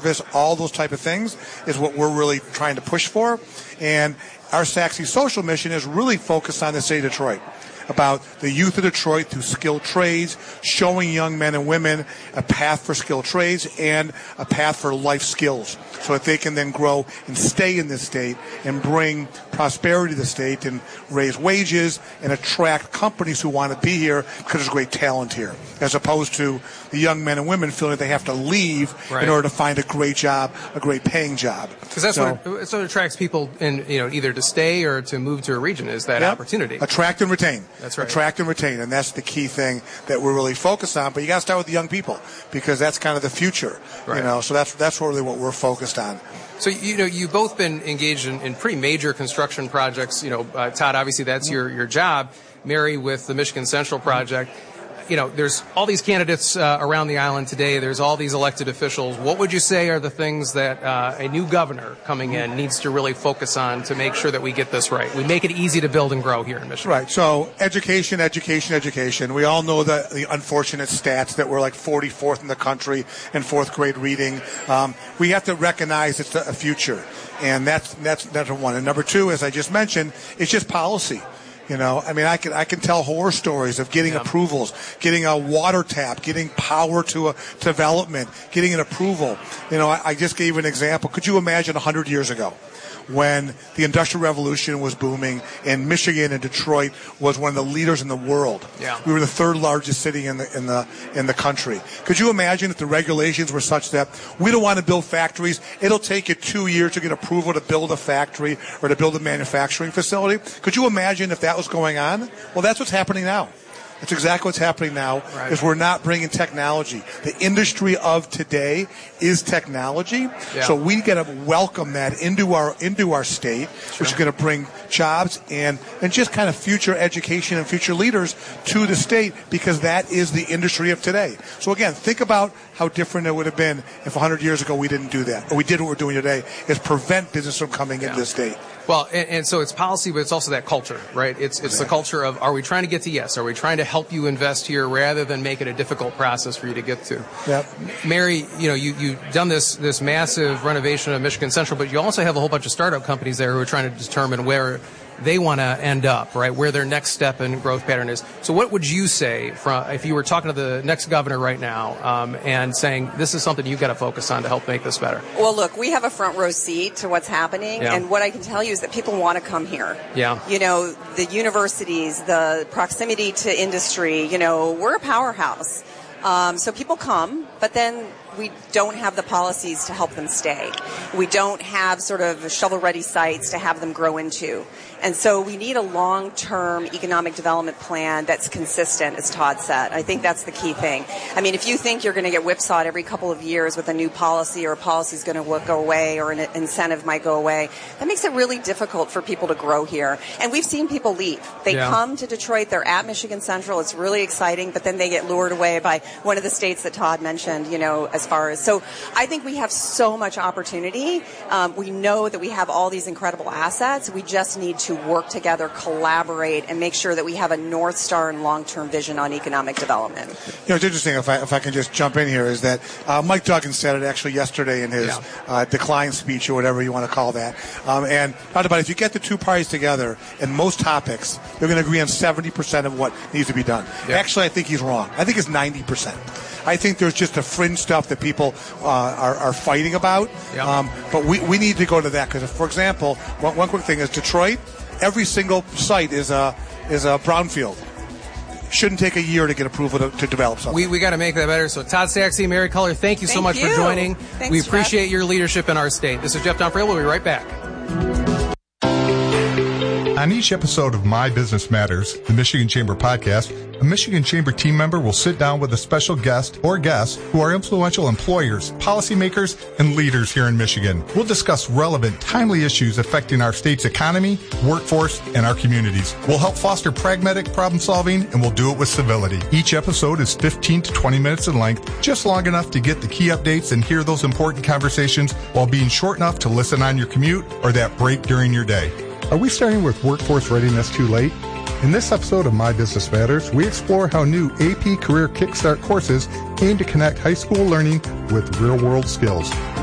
service, all those type of things is what we're really trying to push for. And our Saxy Social mission is really focused on the city of Detroit, about the youth of Detroit through skilled trades, showing young men and women a path for skilled trades and a path for life skills so that they can then grow and stay in this state and bring prosperity to the state and raise wages and attract companies who want to be here because there's great talent here, as opposed to the young men and women feeling that they have to leave in order to find a great job, a great paying job. Because that's what attracts people in, either to stay or to move to a region is that opportunity. Attract and retain. That's right. Attract and retain, and that's the key thing that we're really focused on. But you got to start with the young people because that's kind of the future. Right. So that's really what we're focused on. So, you've both been engaged in pretty major construction projects. Todd, obviously that's your job. Mary with the Michigan Central project. There's all these candidates around the island today. There's all these elected officials. What would you say are the things that a new governor coming in needs to really focus on to make sure that we get this right? We make it easy to build and grow here in Michigan. Right. So education. We all know the unfortunate stats that we're like 44th in the country in fourth grade reading. We have to recognize it's a future, and that's number one. And number two, as I just mentioned, it's just policy. I can tell horror stories of getting approvals, getting a water tap, getting power to a development, getting an approval. I just gave an example. Could you imagine 100 years ago when the Industrial Revolution was booming and Michigan and Detroit was one of the leaders in the world? Yeah. We were the third largest city in the country. Could you imagine if the regulations were such that we don't want to build factories? It'll take you 2 years to get approval to build a factory or to build a manufacturing facility. Could you imagine if that was going on? Well, that's what's happening now. That's exactly what's happening now, is we're not bringing technology. The industry of today is technology, so we got to welcome that into our state, which is going to bring jobs and just kind of future education and future leaders to the state, because that is the industry of today. So again, think about how different it would have been if 100 years ago we didn't do that, or we did what we're doing today, is prevent business from coming into the state. Well, and so it's policy, but it's also that culture, right? It's the culture of, are we trying to get to yes? Are we trying to help you invest here rather than make it a difficult process for you to get to? Yep. Mary, you've done this massive renovation of Michigan Central, but you also have a whole bunch of startup companies there who are trying to determine where they want to end up, right? Where their next step in growth pattern is. So what would you say if you were talking to the next governor right now and saying this is something you've got to focus on to help make this better? Well, look, we have a front row seat to what's happening, and what I can tell you is that people want to come here. Yeah. The universities, the proximity to industry, we're a powerhouse. So people come, but then we don't have the policies to help them stay. We don't have sort of shovel-ready sites to have them grow into. And so we need a long-term economic development plan that's consistent, as Todd said. I think that's the key thing. I mean, if you think you're going to get whipsawed every couple of years with a new policy, or a policy is going to go away, or an incentive might go away, that makes it really difficult for people to grow here. And we've seen people leave. They come to Detroit, they're at Michigan Central, it's really exciting, but then they get lured away by one of the states that Todd mentioned, as far as. So I think we have so much opportunity. We know that we have all these incredible assets. We just need to work together, collaborate, and make sure that we have a North Star and long-term vision on economic development. It's interesting, if I can just jump in here, is that Mike Duggan said it actually yesterday in his decline speech, or whatever you want to call that, and talked about if you get the two parties together in most topics, they're going to agree on 70% of what needs to be done. Yeah. Actually, I think he's wrong. I think it's 90%. I think there's just a fringe stuff that people are fighting about, but we need to go to that, because, for example, one quick thing is Detroit. Every single site is a brownfield. Shouldn't take a year to get approval to develop something. We got to make that better. So Todd Saxy, Mary Culler, thank you so much for joining. Thanks, we appreciate your leadership in our state. This is Jeff Donfriel. We'll be right back. On each episode of My Business Matters, the Michigan Chamber podcast, a Michigan Chamber team member will sit down with a special guest or guests who are influential employers, policymakers, and leaders here in Michigan. We'll discuss relevant, timely issues affecting our state's economy, workforce, and our communities. We'll help foster pragmatic problem solving, and we'll do it with civility. Each episode is 15 to 20 minutes in length, just long enough to get the key updates and hear those important conversations while being short enough to listen on your commute or that break during your day. Are we starting with workforce readiness too late? In this episode of My Business Matters, we explore how new AP Career Kickstart courses aim to connect high school learning with real-world skills.